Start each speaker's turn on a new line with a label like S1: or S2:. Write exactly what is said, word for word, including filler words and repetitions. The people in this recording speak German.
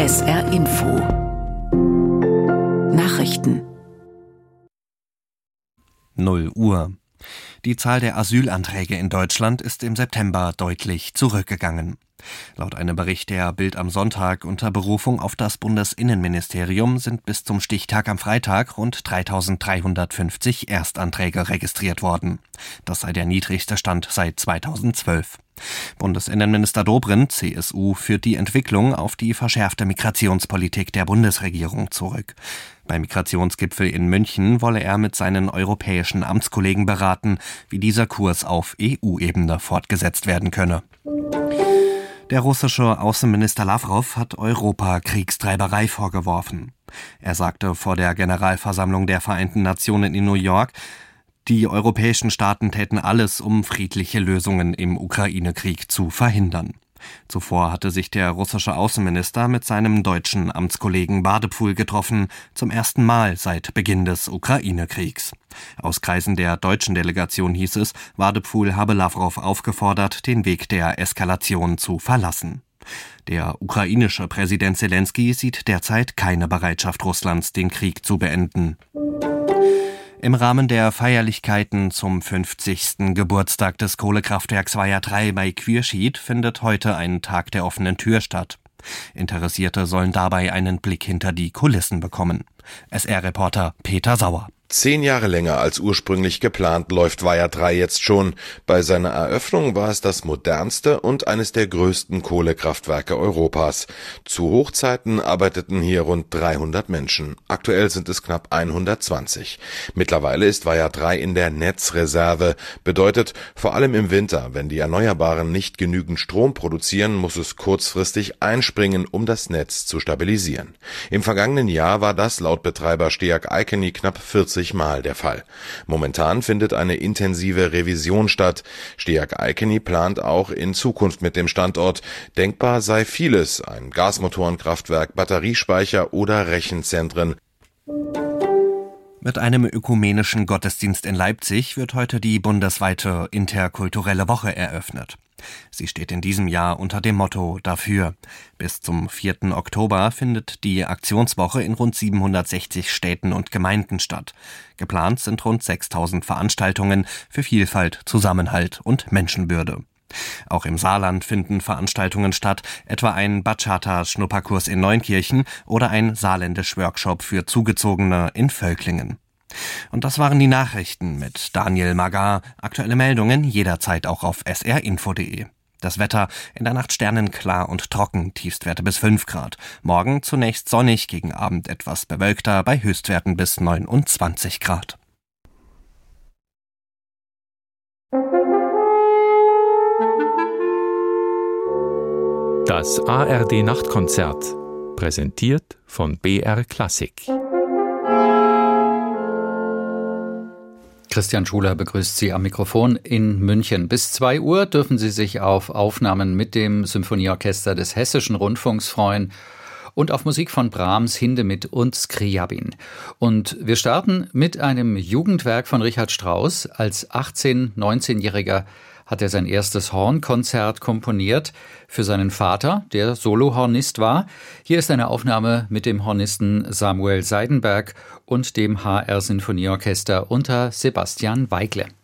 S1: S R Info Nachrichten
S2: null Uhr. Die Zahl der Asylanträge in Deutschland ist im September deutlich zurückgegangen. Laut einem Bericht der Bild am Sonntag unter Berufung auf das Bundesinnenministerium sind bis zum Stichtag am Freitag rund dreitausenddreihundertfünfzig Erstanträge registriert worden. Das sei der niedrigste Stand seit zweitausendzwölf. Bundesinnenminister Dobrindt, C S U, führt die Entwicklung auf die verschärfte Migrationspolitik der Bundesregierung zurück. Beim Migrationsgipfel in München wolle er mit seinen europäischen Amtskollegen beraten, wie dieser Kurs auf E U-Ebene fortgesetzt werden könne. Der russische Außenminister Lawrow hat Europa Kriegstreiberei vorgeworfen. Er sagte vor der Generalversammlung der Vereinten Nationen in New York, die europäischen Staaten täten alles, um friedliche Lösungen im Ukraine-Krieg zu verhindern. Zuvor hatte sich der russische Außenminister mit seinem deutschen Amtskollegen Wadephul getroffen, zum ersten Mal seit Beginn des Ukraine-Kriegs. Aus Kreisen der deutschen Delegation hieß es, Wadephul habe Lawrow aufgefordert, den Weg der Eskalation zu verlassen. Der ukrainische Präsident Selenskyj sieht derzeit keine Bereitschaft Russlands, den Krieg zu beenden. Im Rahmen der Feierlichkeiten zum fünfzigsten Geburtstag des Kohlekraftwerks Weiher drei bei Quierschied findet heute ein Tag der offenen Tür statt. Interessierte sollen dabei einen Blick hinter die Kulissen bekommen. S R-Reporter Peter Sauer.
S3: Zehn Jahre länger als ursprünglich geplant läuft Weiher drei jetzt schon. Bei seiner Eröffnung war es das modernste und eines der größten Kohlekraftwerke Europas. Zu Hochzeiten arbeiteten hier rund dreihundert Menschen. Aktuell sind es knapp hundertzwanzig. Mittlerweile ist Weiher drei in der Netzreserve. Bedeutet, vor allem im Winter, wenn die Erneuerbaren nicht genügend Strom produzieren, muss es kurzfristig einspringen, um das Netz zu stabilisieren. Im vergangenen Jahr war das laut Betreiber Steag Icony knapp vierzig Mal der Fall. Momentan findet eine intensive Revision statt. Steag Icony plant auch in Zukunft mit dem Standort. Denkbar sei vieles, ein Gasmotorenkraftwerk, Batteriespeicher oder Rechenzentren.
S2: Mit einem ökumenischen Gottesdienst in Leipzig wird heute die bundesweite interkulturelle Woche eröffnet. Sie steht in diesem Jahr unter dem Motto Dafür. Bis zum vierten Oktober findet die Aktionswoche in rund siebenhundertsechzig Städten und Gemeinden statt. Geplant sind rund sechstausend Veranstaltungen für Vielfalt, Zusammenhalt und Menschenwürde. Auch im Saarland finden Veranstaltungen statt, etwa ein Bachata-Schnupperkurs in Neunkirchen oder ein Saarländisch-Workshop für Zugezogene in Völklingen. Und das waren die Nachrichten mit Daniel Magar. Aktuelle Meldungen jederzeit auch auf s r info punkt d e. Das Wetter: in der Nacht sternenklar und trocken, Tiefstwerte bis fünf Grad. Morgen zunächst sonnig, gegen Abend etwas bewölkter, bei Höchstwerten bis neunundzwanzig Grad.
S4: Das A R D-Nachtkonzert, präsentiert von B R Klassik.
S5: Christian Schuler begrüßt Sie am Mikrofon in München. Bis zwei Uhr dürfen Sie sich auf Aufnahmen mit dem Symphonieorchester des Hessischen Rundfunks freuen und auf Musik von Brahms, Hindemith und Scriabin. Und wir starten mit einem Jugendwerk von Richard Strauss. Als achtzehn-, neunzehnjähriger hat er sein erstes Hornkonzert komponiert für seinen Vater, der Solohornist war. Hier ist eine Aufnahme mit dem Hornisten Samuel Seidenberg und dem H R Sinfonieorchester unter Sebastian Weigle.